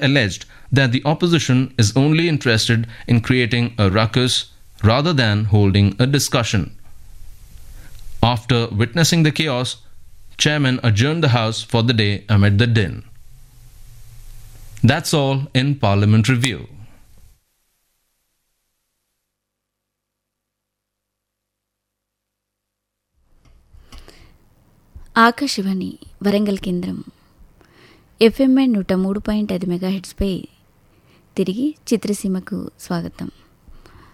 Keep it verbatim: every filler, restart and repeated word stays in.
alleged that the opposition is only interested in creating a ruckus rather than holding a discussion. After witnessing the chaos, Chairman adjourned the House for the day amid the din. That's all in Parliament Review. Akashvani Warangal కేంద్రం FMI నూట మూడు point ఐదు మెగాహెట్స్పై తిరిగి చిత్రసీమకు స్వాగతం.